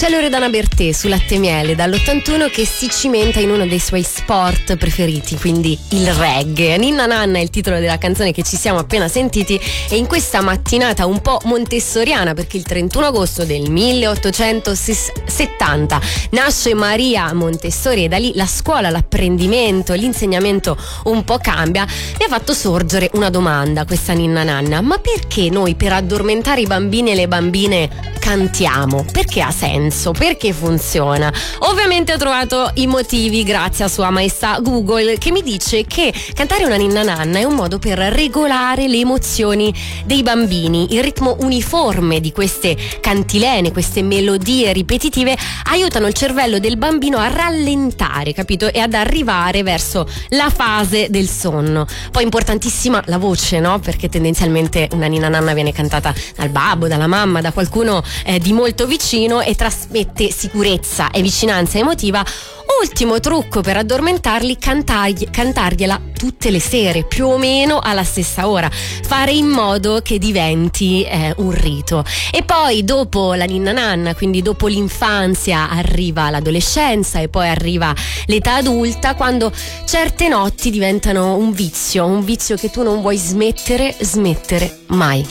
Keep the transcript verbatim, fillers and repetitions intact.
C'è Loredana Bertè su Latte e Miele dall'ottantuno che si cimenta in uno dei suoi sport preferiti, quindi il reggae. Ninna Nanna è il titolo della canzone che ci siamo appena sentiti, e in questa mattinata un po' montessoriana, perché il trentuno agosto del milleottocentosettanta nasce Maria Montessori e da lì la scuola, l'apprendimento, l'insegnamento un po' cambia, mi ha fatto sorgere una domanda questa Ninna Nanna: ma perché noi per addormentare i bambini e le bambine cantiamo? Perché ha senso? Perché funziona? Ovviamente ho trovato i motivi grazie a Sua Maestà Google, che mi dice che cantare una Ninna Nanna è un modo per regolare le emozioni dei bambini. Il ritmo uniforme di queste cantilene, queste melodie ripetitive aiutano il cervello del bambino a rallentare, capito? E ad arrivare verso la fase del sonno. Poi importantissima la voce, no? Perché tendenzialmente una Ninna Nanna viene cantata dal babbo, dalla mamma, da qualcuno eh, di molto vicino, e trasmette sicurezza e vicinanza emotiva. Ultimo trucco per addormentarli: cantargli, cantargliela tutte le sere, più o meno alla stessa ora, fare in modo che diventi eh, un rito. E poi dopo la Ninna Nanna, quindi dopo l'infanzia, arriva l'adolescenza e poi arriva l'età adulta, quando certe notti diventano un vizio, un vizio che tu non vuoi smettere, smettere mai.